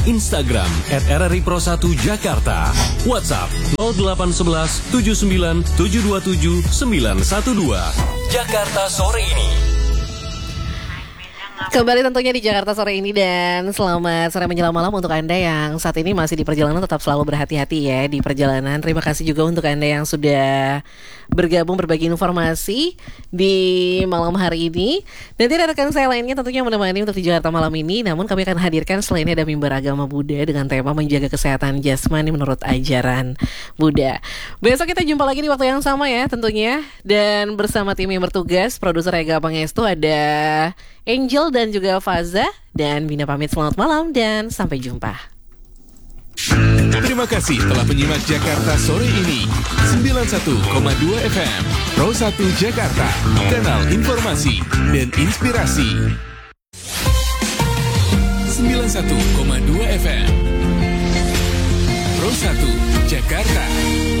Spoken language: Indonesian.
Instagram @RRI Pro1 Jakarta. WhatsApp 0811 79 727 912. Jakarta sore ini. Kembali tentunya di Jakarta sore ini dan selamat sore menjelang malam untuk Anda yang saat ini masih di perjalanan, tetap selalu berhati-hati ya di perjalanan. Terima kasih juga untuk Anda yang sudah bergabung berbagi informasi di malam hari ini. Nanti ada rekan saya lainnya tentunya menemani untuk di Jakarta malam ini. Namun kami akan hadirkan selainnya ada mimbar agama Buddha dengan tema menjaga kesehatan jasmani menurut ajaran Buddha. Besok kita jumpa lagi di waktu yang sama ya tentunya. Dan bersama tim yang bertugas, produser Ega Pangestu, ada Angel dan juga Faza. Dan Bina pamit, selamat malam dan sampai jumpa. Terima kasih telah menyimak Jakarta sore ini. 91,2 FM Pro1 Jakarta, kanal informasi dan inspirasi. 91,2 FM Pro1 Jakarta.